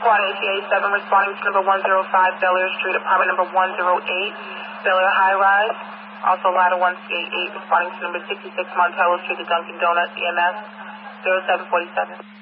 Squad ATA 7 responding to number 105 Bel Air Street, apartment number 108, Bel Air High Rise. Also ladder 188 responding to number 66 Montello Street, the Dunkin' Donuts, EMS 0747.